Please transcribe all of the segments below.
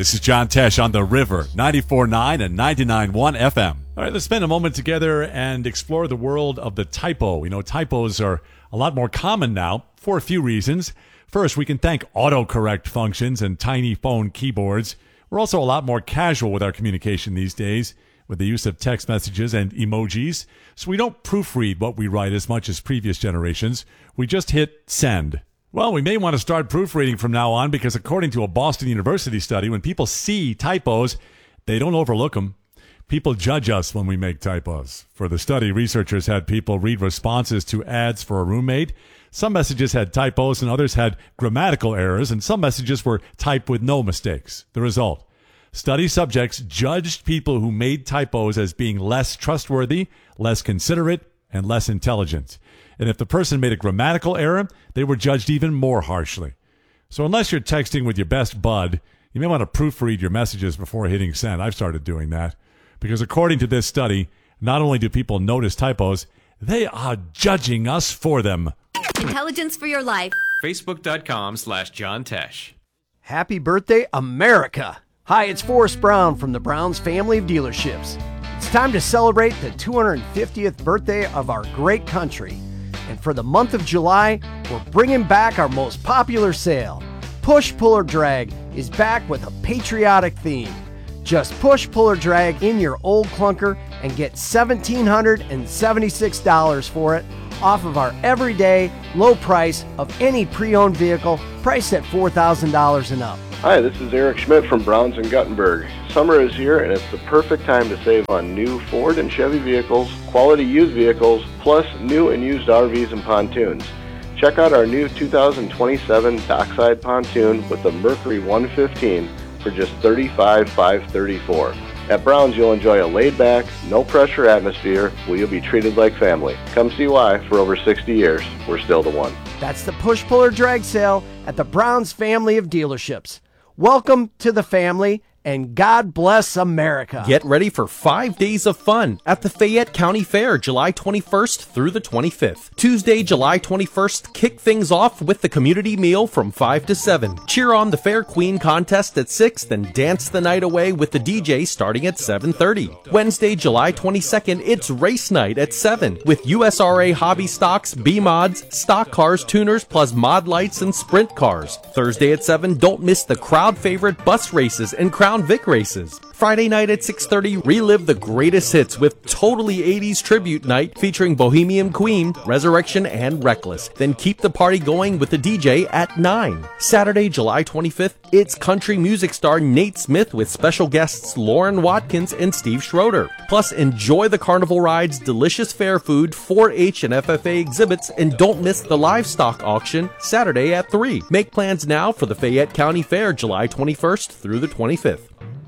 This is John Tesh on The River, 94.9 and 99.1 FM. All right, let's spend a moment together and explore the world of the typo. You know, typos are a lot more common now for a few reasons. First, we can thank autocorrect functions and tiny phone keyboards. We're also a lot more casual with our communication these days with the use of text messages and emojis. So we don't proofread what we write as much as previous generations. We just hit send. Well, we may want to start proofreading from now on because according to a Boston University study, when people see typos, they don't overlook them. People judge us when we make typos. For the study, researchers had people read responses to ads for a roommate. Some messages had typos and others had grammatical errors, and some messages were typed with no mistakes. The result: study subjects judged people who made typos as being less trustworthy, less considerate, and less intelligent. And if the person made a grammatical error, they were judged even more harshly. So unless you're texting with your best bud, you may want to proofread your messages before hitting send. I've started doing that. Because according to this study, not only do people notice typos, they are judging us for them. Intelligence for your life. Facebook.com/John Tesh. Happy birthday, America! Hi, it's Forrest Brown from the Browns family of dealerships. It's time to celebrate the 250th birthday of our great country. And for the month of July, we're bringing back our most popular sale. Push, Pull, or Drag is back with a patriotic theme. Just push, pull, or drag in your old clunker and get $1,776 for it off of our everyday low price of any pre-owned vehicle priced at $4,000 and up. Hi, this is Eric Schmidt from Browns in Guttenberg. Summer is here and it's the perfect time to save on new Ford and Chevy vehicles, quality used vehicles, plus new and used RVs and pontoons. Check out our new 2027 Dockside pontoon with the Mercury 115 for just $35,534. At Browns, you'll enjoy a laid-back, no-pressure atmosphere where you'll be treated like family. Come see why. For over 60 years, we're still the one. That's the Push, Pull, or Drag sale at the Browns family of dealerships. Welcome to the family, and God bless America. Get ready for 5 days of fun at the Fayette County Fair, July 21st through the 25th. Tuesday, July 21st, kick things off with the community meal from 5 to 7. Cheer on the Fair Queen contest at 6, then dance the night away with the DJ starting at 7:30. Wednesday, July 22nd, it's race night at 7 with USRA hobby stocks, B-mods, stock cars, tuners, plus mod lights and sprint cars. Thursday at 7, don't miss the crowd favorite bus races and Crown Vic races. Friday night at 6:30, relive the greatest hits with Totally 80s Tribute Night featuring Bohemian Queen, Resurrection, and Reckless. Then keep the party going with the DJ at 9. Saturday, July 25th, it's country music star Nate Smith with special guests Lauren Watkins and Steve Schroeder. Plus, enjoy the carnival rides, delicious fair food, 4-H and FFA exhibits, and don't miss the livestock auction Saturday at 3. Make plans now for the Fayette County Fair, July 21st through the 25th.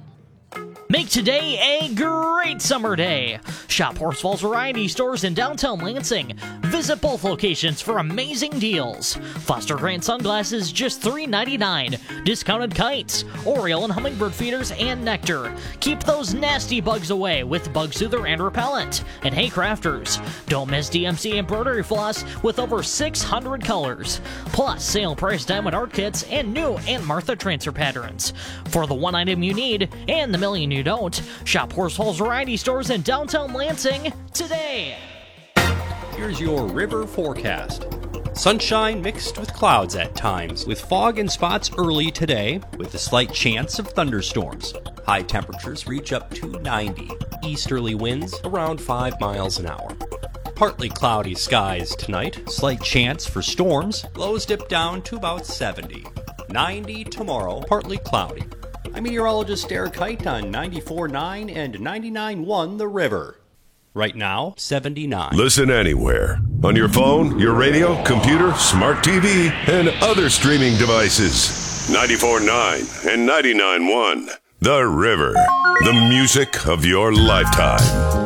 Make today a great summer day. Shop Horsfall's Variety Stores in downtown Lansing. Visit both locations for amazing deals. Foster Grant sunglasses just $3.99. Discounted kites, Oriole and hummingbird feeders, and nectar. Keep those nasty bugs away with Bug Soother and Repellent. And hey crafters, don't miss DMC embroidery floss with over 600 colors. Plus sale price diamond art kits and new Aunt Martha transfer patterns. For the one item you need and the million you don't, shop Horsfall's Variety Stores in downtown Lansing today. Here's your river forecast. Sunshine mixed with clouds at times, with fog and spots early today, with a slight chance of thunderstorms. High temperatures reach up to 90. Easterly winds around 5 miles an hour. Partly cloudy skies tonight, slight chance for storms. Lows dip down to about 70. 90 tomorrow, partly cloudy. I'm meteorologist Eric Height on 94.9 and 99.1 The River. Right now, 79. Listen anywhere. On your phone, your radio, computer, smart TV, and other streaming devices. 94.9 and 99.1 The River. The music of your lifetime.